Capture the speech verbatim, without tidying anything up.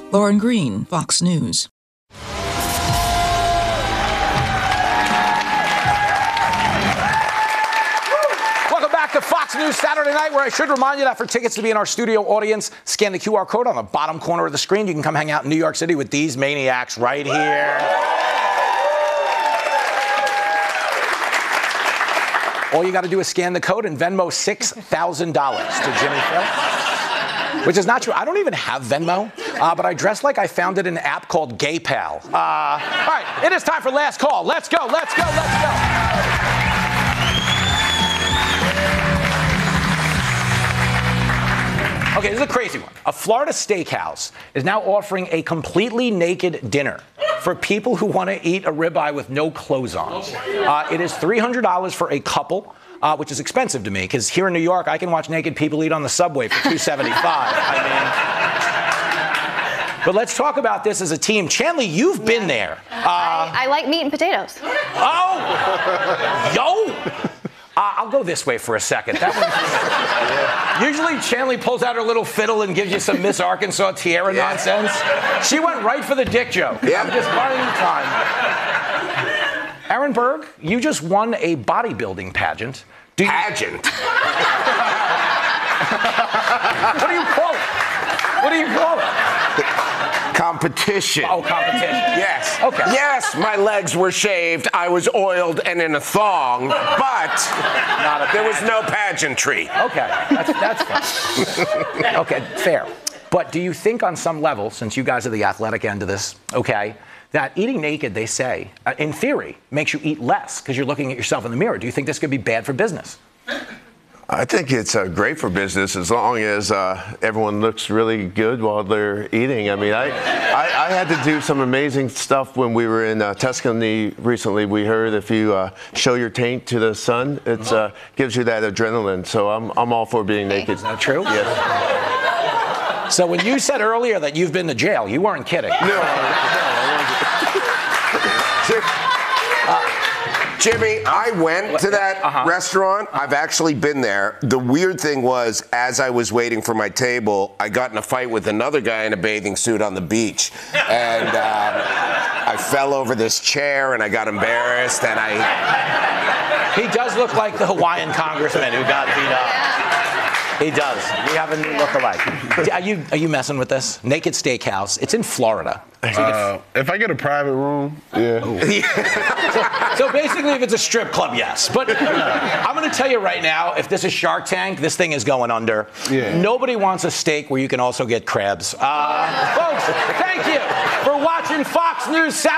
Lauren Green, Fox News. Welcome back to Fox News Saturday Night, where I should remind you that for tickets to be in our studio audience, scan the Q R code on the bottom corner of the screen. You can come hang out in New York City with these maniacs right here. All you got to do is scan the code and Venmo six thousand dollars to Jimmy Phil, which is not true. I don't even have Venmo, uh, but I dress like I founded an app called GayPal. Uh, all right, it is time for last call. Let's go, let's go, let's go. Okay, this is a crazy one. A Florida steakhouse is now offering a completely naked dinner for people who want to eat a ribeye with no clothes on. Uh, it is three hundred dollars for a couple, uh, which is expensive to me, because here in New York, I can watch naked people eat on the subway for two dollars and seventy-five cents. I mean, but let's talk about this as a team. Chanley, you've been there. Uh, I, I like meat and potatoes. Oh! Yo! Uh, I'll go this way for a second. That one, usually Chanley pulls out her little fiddle and gives you some Miss Arkansas tiara yeah. nonsense. She went right for the dick joke. Yeah. I'm just buying time. Aaron Berg, you just won a bodybuilding pageant. Do you- pageant? What do you call it? What do you call it? Competition. Oh, competition. Yes. Okay. Yes, my legs were shaved. I was oiled and in a thong, but Not a there was no pageantry. Okay, that's, that's fine. Okay, fair. But do you think on some level, since you guys are the athletic end of this, okay, that eating naked, they say, uh, in theory, makes you eat less because you're looking at yourself in the mirror? Do you think this could be bad for business? I think it's uh, great for business as long as uh, everyone looks really good while they're eating. I mean, I, I, I had to do some amazing stuff when we were in uh, Tuscany recently. We heard if you uh, show your taint to the sun, it uh, gives you that adrenaline. So I'm, I'm all for being naked. Is that true? Yes. So when you said earlier that you've been to jail, you weren't kidding. No. uh, Jimmy, I went to that uh-huh. restaurant. I've actually been there. The weird thing was, as I was waiting for my table, I got in a fight with another guy in a bathing suit on the beach. And uh, I fell over this chair, and I got embarrassed, and I... He does look like the Hawaiian congressman who got beat up. He does. We have a new look alike. Are you, are you messing with this? Naked Steakhouse. It's in Florida. Uh, if I get a private room, yeah. so, so basically, if it's a strip club, yes. But I'm going to tell you right now, if this is Shark Tank, this thing is going under. Yeah. Nobody wants a steak where you can also get crabs. Uh, folks, thank you for watching Fox News Saturday.